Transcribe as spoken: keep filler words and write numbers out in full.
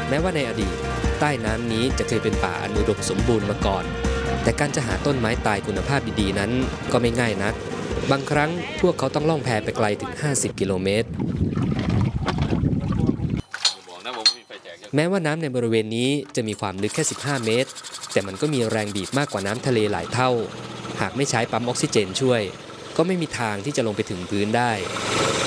แม้ว่าในอดีตใต้น้ำนี้จะเคยเป็นป่าอันอุดมสมบูรณ์มาก่อนแต่การจะหาต้นไม้ตายคุณภาพดีๆนั้นก็ไม่ง่ายนักบางครั้งพวกเขาต้องล่องแพไปไกลถึงห้าสิบกิโลเมตรแม้ว่าน้ำในบริเวณนี้จะมีความลึกแค่สิบห้าเมตรแต่มันก็มีแรงบีบมากกว่าน้ำทะเลหลายเท่าหากไม่ใช้ปั๊มออกซิเจนช่วยก็ไม่มีทางที่จะลงไปถึงพื้นได้